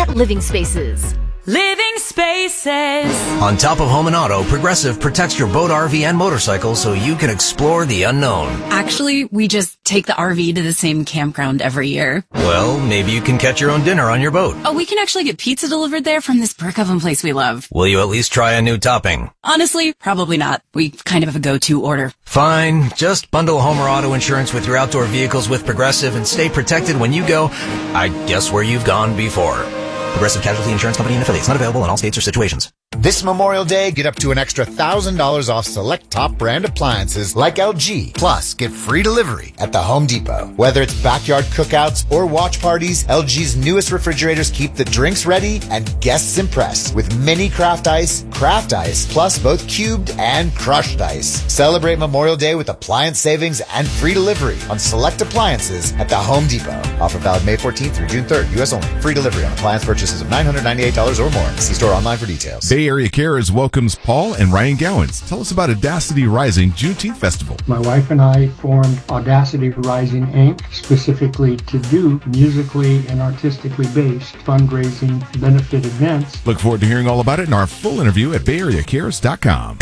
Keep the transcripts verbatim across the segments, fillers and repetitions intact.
at Living Spaces. Living Spaces. On top of home and auto, Progressive protects your boat, R V, and motorcycle so you can explore the unknown. Actually, we just take the R V to the same campground every year. Well, maybe you can catch your own dinner on your boat. Oh, we can actually get pizza delivered there from this brick oven place we love. Will you at least try a new topping? Honestly, probably not. We kind of have a go-to order. Fine. Just bundle home or auto insurance with your outdoor vehicles with Progressive and stay protected when you go, I guess, where you've gone before. Progressive Casualty Insurance Company and affiliates. Not available in all states or situations. This Memorial Day, get up to an extra one thousand dollars off select top brand appliances like L G. Plus, get free delivery at the Home Depot. Whether it's backyard cookouts or watch parties, L G's newest refrigerators keep the drinks ready and guests impressed with mini craft ice, craft ice, plus both cubed and crushed ice. Celebrate Memorial Day with appliance savings and free delivery on select appliances at the Home Depot. Offer valid May fourteenth through June third, U S only. Free delivery on appliance purchases of nine hundred ninety-eight dollars or more. See store online for details. Bay Area Cares welcomes Paul and Ryan Gowans. Tell us about Audacity Rising Juneteenth Festival. My wife and I formed Audacity Rising, Incorporated specifically to do musically and artistically based fundraising benefit events. Look forward to hearing all about it in our full interview at bay area cares dot com.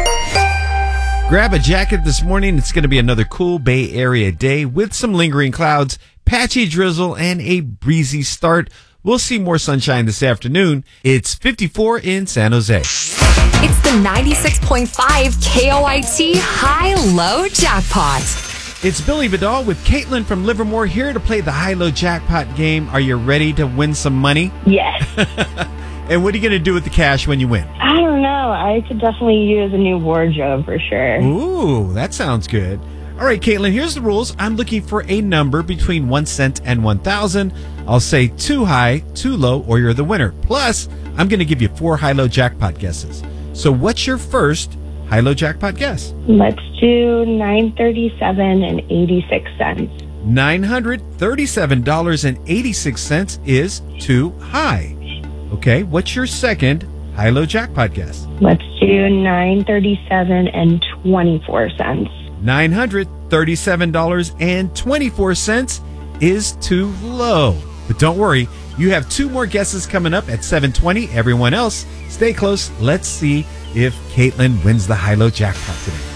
Grab a jacket this morning. It's going to be another cool Bay Area day with some lingering clouds, patchy drizzle, and a breezy start. We'll see more sunshine this afternoon. It's fifty-four in San Jose. It's the ninety-six point five K O I T High-Low Jackpot. It's Billy Vidal with Caitlin from Livermore here to play the High-Low Jackpot game. Are you ready to win some money? Yes. And what are you going to do with the cash when you win? I don't know. I could definitely use a new wardrobe for sure. Ooh, that sounds good. All right, Caitlin, here's the rules. I'm looking for a number between one cent and one thousand. I'll say too high, too low, or you're the winner. Plus, I'm going to give you four high-low jackpot guesses. So what's your first high-low jackpot guess? Let's do nine thirty-seven and eighty-six cents. nine hundred thirty-seven dollars and eighty-six cents is too high. Okay, what's your second high-low jackpot guess? Let's do nine thirty-seven and twenty-four cents. nine hundred thirty-seven dollars and twenty-four cents is too low. But don't worry, you have two more guesses coming up at seven twenty. Everyone else, stay close. Let's see if Caitlin wins the high-low jackpot today.